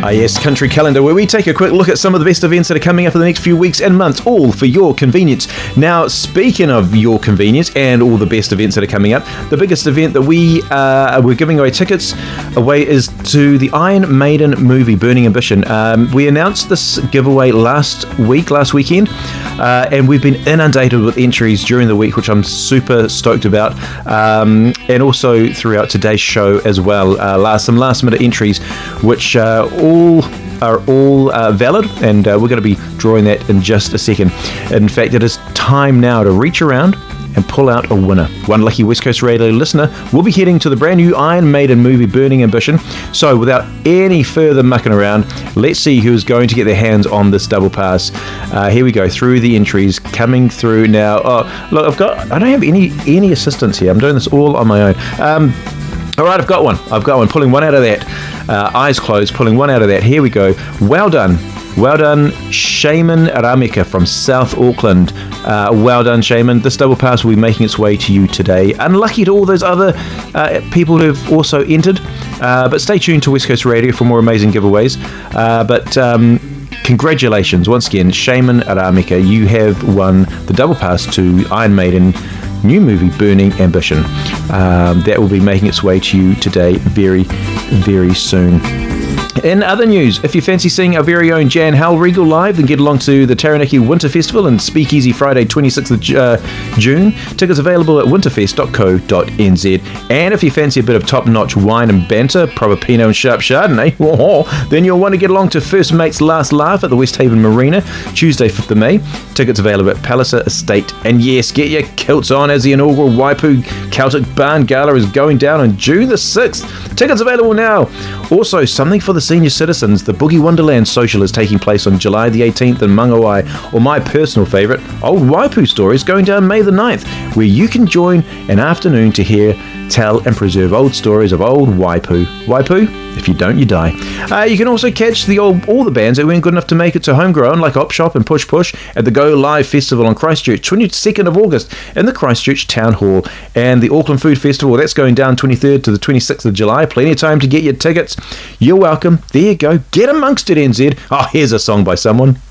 Yes, Country Calendar, where we take a quick look at some of the best events that are coming up in the next few weeks and months, all for your convenience. Now, speaking of your convenience and all the best events that are coming up, the biggest event that we're giving away tickets away is to the Iron Maiden movie, Burning Ambition. We announced this giveaway last weekend, and we've been inundated with entries during the week, which I'm super stoked about, and also throughout today's show as well. Some last minute entries, which are all valid, and we're going to be drawing that in just a second. In fact, it is time now to reach around and pull out a winner. One lucky West Coast Radio listener will be heading to the brand new Iron Maiden movie, Burning Ambition. So without any further mucking around, let's see who's going to get their hands on this double pass. Here we go, through the entries coming through now. Oh, look, I don't have any assistance here. I'm doing this all on my own. All right, I've got one. Pulling one out of that. Eyes closed, pulling one out of that. Here we go. Well done, Shaman Ramika from South Auckland. Well done, Shaman. This double pass will be making its way to you today. Unlucky to all those other people who've also entered, but stay tuned to West Coast Radio for more amazing giveaways. Congratulations once again, Shaman Ramika. You have won the double pass to Iron Maiden new movie, Burning Ambition. That will be making its way to you today very, very soon. In other news, if you fancy seeing our very own Jan Hal Regal live, then get along to the Taranaki Winter Festival and Speakeasy Friday 26th of June. Tickets available at winterfest.co.nz. And if you fancy a bit of top-notch wine and banter, proper Pinot and sharp Chardonnay, then you'll want to get along to First Mate's Last Laugh at the West Haven Marina, Tuesday 5th of May. Tickets available at Palliser Estate. And yes, get your kilts on as the inaugural Waipu Celtic Barn Gala is going down on June the 6th. Tickets available now. Also, something for the senior citizens. The Boogie Wonderland Social is taking place on July the 18th in Mangawai, or my personal favourite, Old Waipu Stories, going down May the 9th, where you can join an afternoon to hear, tell and preserve old stories of old Waipu. Waipu? If you don't, you die. You can also catch all the bands that weren't good enough to make it to Homegrown, like Op Shop and Push Push, at the Go Live Festival on Christchurch, 22nd of August, in the Christchurch Town Hall. And the Auckland Food Festival, that's going down 23rd to the 26th of July. Plenty of time to get your tickets. You're welcome. There you go. Get amongst it, NZ. Oh, here's a song by someone.